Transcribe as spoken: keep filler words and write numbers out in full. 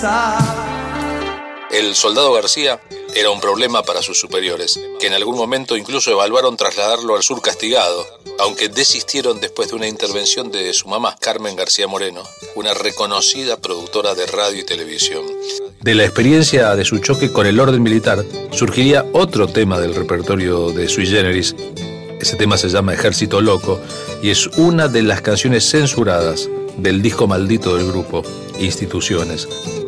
casa. El soldado García era un problema para sus superiores, que en algún momento incluso evaluaron trasladarlo al sur castigado, aunque desistieron después de una intervención de su mamá, Carmen García Moreno, una reconocida productora de radio y televisión. De la experiencia de su choque con el orden militar, surgiría otro tema del repertorio de Sui Generis. Ese tema se llama Ejército Loco y es una de las canciones censuradas del disco maldito del grupo, Instituciones.